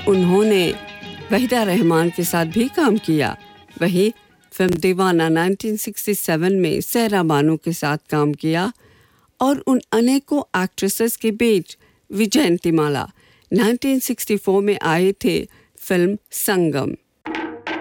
उन्होंने वहीदा रहमान के साथ भी काम किया। वहीं फिल्म दीवाना 1967 में सहरा बानो के साथ काम किया और उन अनेकों एक्ट्रेसेस के बीच विजयंतीमाला 1964 में आए थे फिल्म संगम।